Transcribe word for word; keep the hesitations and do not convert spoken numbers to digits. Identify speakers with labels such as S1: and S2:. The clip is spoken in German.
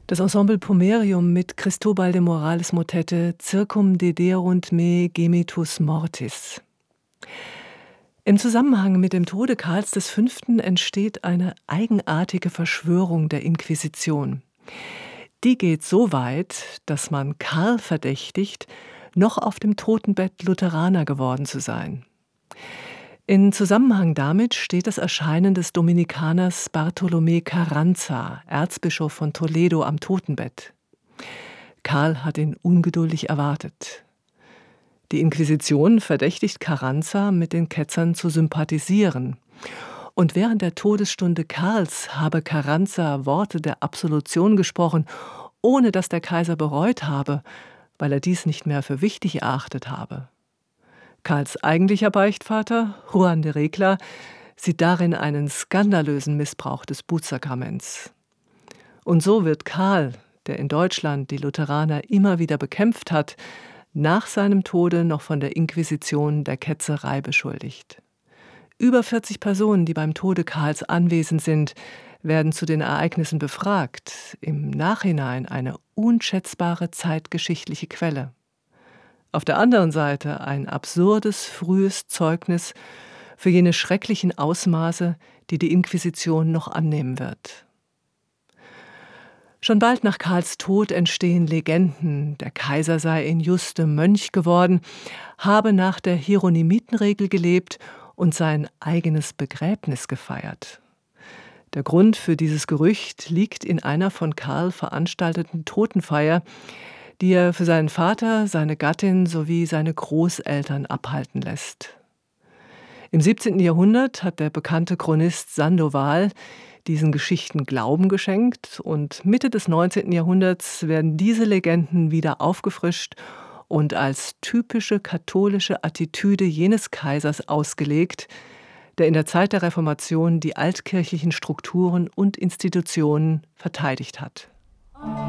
S1: Das Ensemble Pomerium mit Cristobal de Morales Motette Circum dederunt me gemitus mortis. Im Zusammenhang mit dem Tode Karls des Fünften entsteht eine eigenartige Verschwörung der Inquisition. Die geht so weit, dass man Karl verdächtigt, noch auf dem Totenbett Lutheraner geworden zu sein. In Zusammenhang damit steht das Erscheinen des Dominikaners Bartolomé Carranza, Erzbischof von Toledo, am Totenbett. Karl hat ihn ungeduldig erwartet. Die Inquisition verdächtigt Carranza, mit den Ketzern zu sympathisieren. Und während der Todesstunde Karls habe Carranza Worte der Absolution gesprochen, ohne dass der Kaiser bereut habe, weil er dies nicht mehr für wichtig erachtet habe. Karls eigentlicher Beichtvater, Juan de Recla, sieht darin einen skandalösen Missbrauch des Bußsakraments. Und so wird Karl, der in Deutschland die Lutheraner immer wieder bekämpft hat, nach seinem Tode noch von der Inquisition der Ketzerei beschuldigt. Über vierzig Personen, die beim Tode Karls anwesend sind, werden zu den Ereignissen befragt, im Nachhinein eine unschätzbare zeitgeschichtliche Quelle. Auf der anderen Seite ein absurdes, frühes Zeugnis für jene schrecklichen Ausmaße, die die Inquisition noch annehmen wird. Schon bald nach Karls Tod entstehen Legenden, der Kaiser sei in Juste Mönch geworden, habe nach der Hieronymitenregel gelebt und sein eigenes Begräbnis gefeiert. Der Grund für dieses Gerücht liegt in einer von Karl veranstalteten Totenfeier, die er für seinen Vater, seine Gattin sowie seine Großeltern abhalten lässt. Im siebzehnten Jahrhundert hat der bekannte Chronist Sandoval diesen Geschichten Glauben geschenkt und Mitte des neunzehnten Jahrhunderts werden diese Legenden wieder aufgefrischt und als typische katholische Attitüde jenes Kaisers ausgelegt, der in der Zeit der Reformation die altkirchlichen Strukturen und Institutionen verteidigt hat.